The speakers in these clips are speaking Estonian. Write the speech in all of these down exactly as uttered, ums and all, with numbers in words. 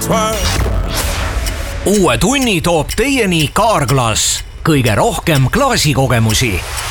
Uue tunni toob teieni Carglass. Kõige rohkem klaasikogemusi.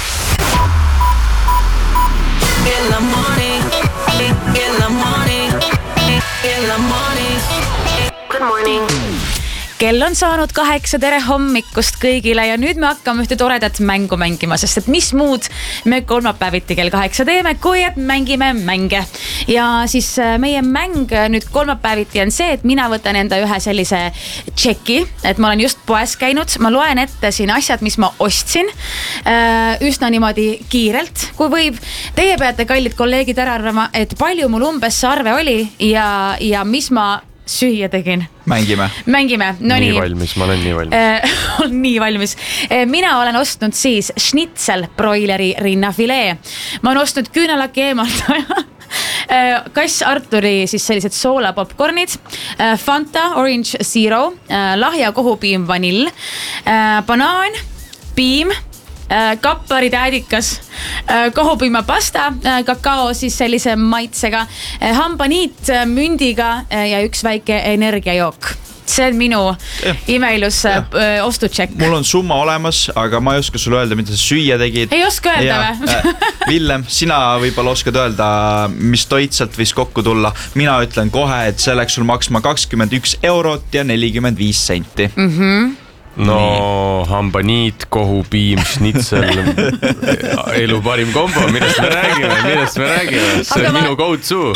In the morning, in the morning, in the morning. Good morning. Kell on saanud kaheksa, tere hommikust kõigile ja nüüd me hakkame ühte toredat mängu mängima, sest et mis muud me kolmapäeviti kell kaheksa teeme, kui et mängime mänge. Ja siis meie mäng nüüd kolmapäeviti on see, et mina võtan enda ühe sellise tšeki, et ma olen just poes käinud, ma loen ette siin asjad, mis ma ostsin üsna niimoodi kiirelt, kui võib. Teie peate, kallid kolleegid, ära arvama, et palju mul umbes see arve oli ja, ja mis ma süüa tegin. Mängime. Mängime. No nii nii valmis, ma olen nii valmis. Olen nii valmis. Mina olen ostnud siis schnitzel broileri rinnafilee. Ma olen ostnud küünelaki eemaldaja. Kass Arturi siis sellised soola popcornid, Fanta Orange Zero, lahja kohupiim vanill, banaan, piim, kappari tädikas, kohupiima pasta, kakao siis sellise maitsega, hambaniit mündiga ja üks väike energiajook. See on minu ja. Imeilus ja. Ostutšek. Mul on summa olemas, aga ma ei oska sulle öelda, mida sa süüa tegid. Ei oska öelda või? Villem, sina võib-olla oskad öelda, mis toit sealt võis kokku tulla. Mina ütlen kohe, et see läks sul maksma kakskümmend üks eurot ja nelikümmend viis senti. Mhm. No hambaniit, kohupiim, schnitzel, elu parim kombo, millest me räägime, millest me räägime, see on ma... minu go-to.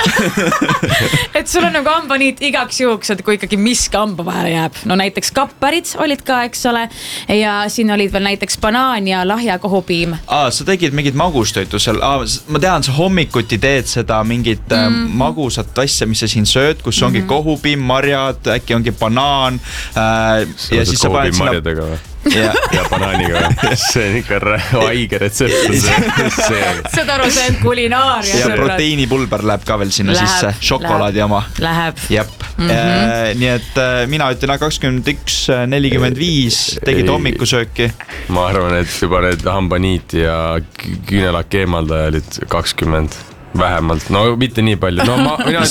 Et sul on nagu hambaniit igaks juhuks, et kui ikkagi miski hamba vahele jääb. No näiteks kapparid olid ka, eks ole, ja siin olid veel näiteks banaan ja lahja kohupiim. Aa, sa tegid mingit magustoitu seal, Aa, ma tean, sa hommikuti teed seda mingit mm. magusat asja, mis sa siin sööd, kus ongi mm-hmm. kohupiim, marjad, äkki ongi banaan äh, ja siis sa paned sinna Ja. ja banaaniga. See on ikka haige retsept. See on aru, see on kulinaaria. Ja proteiinipulber läheb ka veel sinna läheb, sisse. Šokolaadi oma. Läheb. Jep. Mm-hmm. E, nii et mina ütlen kakskümmend üks nelikümmend viis tegid hommikusööki. Ma arvan, et juba need hambaniit ja küünelak eemaldaja olid kakskümmend vähemalt. No mitte nii palju. No ma, mina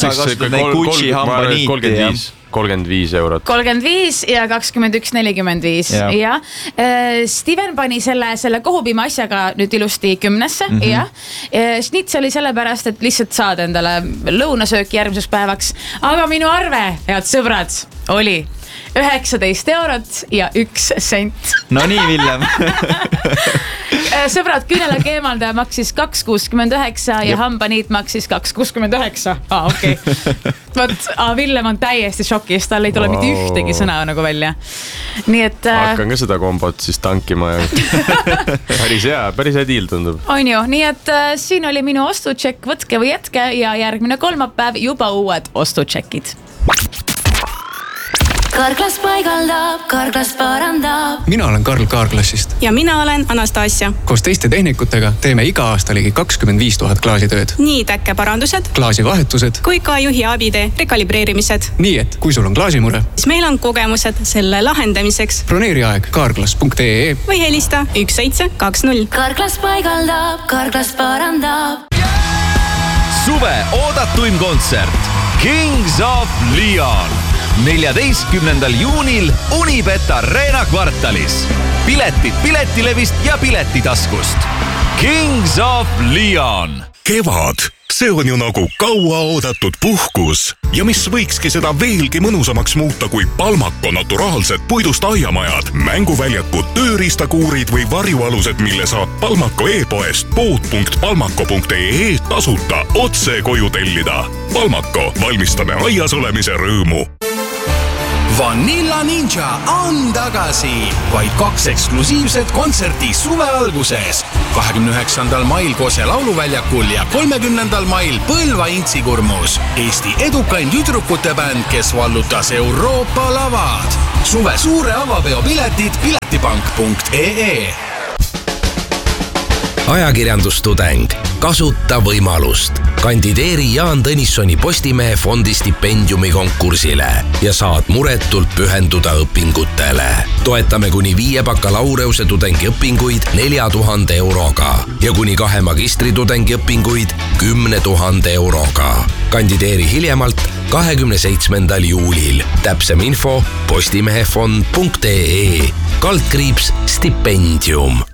ütleks kolmkümmend viis eurot. kolmkümmend viis ja kakskümmend üks nelikümmend viis. Ja. Ja. Steven pani selle, selle kohupiima asjaga nüüd ilusti kümnesse. Mm-hmm. Ja. Schnitz oli sellepärast, et lihtsalt saad endale lõunasööki järgmiseks päevaks. Aga minu arve, head sõbrad, oli üheksateist eurot ja üks sent. No nii, Villem. Sõbrad, küünelak eemaldaja maksis kaks kuuskümmend üheksa ja hambaniit maksis kaks kuuskümmend üheksa. Ah, okei. Okay. Võt, ah, Villem on täiesti šokis, tal ei tule wow. mitte ühtegi sõna nagu välja. Nii et... Hakkan ka seda kombot siis tankima. Ja... päris hea, päris hea diil tundub. On ju, nii et äh, siin oli minu ostutšek, võtke või jätke ja järgmine kolmapäev juba uued ostutšekid. Carglass paigaldab, Carglass parandab. Mina olen Karl Carglassist. Ja mina olen Anastasia. Koos teiste tehnikutega teeme iga aasta ligi kakskümmend viis tuhat klaasitööd. Nii täkkeparandused, klaasivahetused, kui ka juhi abide rekalibreerimised. Nii et kui sul on klaasimure, siis meil on kogemused selle lahendamiseks. Broneeri aeg carglass punkt ee või helista üks seitse kaks null. Carglass paigaldab, Carglass parandab. Suve oodatuim kontsert Kings of Leon. neljateistkümnendal juunil Unibet Arena kvartalis. Piletid Piletilevist ja Piletitaskust. Kings of Leon. Kevad, see on ju nagu kaua oodatud puhkus. Ja mis võikski seda veelgi mõnusamaks muuta kui Palmako naturaalsed puidust aiamajad, mänguväljakud, tööriistakuurid või varjualused, mille saab Palmako e-poest pood punkt palmako punkt ee tasuta otse koju tellida. Palmako, valmistame aias olemise rõõmu. Vanilla Ninja on tagasi. Vaid kaks eksklusiivset kontserti suve alguses. kahekümne üheksandal mail Kose lauluväljakul ja kolmekümnendal mail Põlva Intsikurmus. Eesti edukain tüdrukute bänd, kes vallutas Euroopa lavad. Suve suure avapeo piletid piletipank punkt ee. Ajakirjandustudeng. Kasuta võimalust. kandideeri Jaan Tõnissoni Postimehe fondi stipendiumi konkursile ja saad muretult pühenduda õpingutele. Toetame kuni viie bakalaureuse tudengi õpinguid nelja tuhande euroga ja kuni kahe magistritudengi õpinguid kümne tuhande euroga. Kandideeri hiljemalt kahekümne seitsmendal juulil. Täpsem info postimehefond punkt ee kaldkriips stipendium.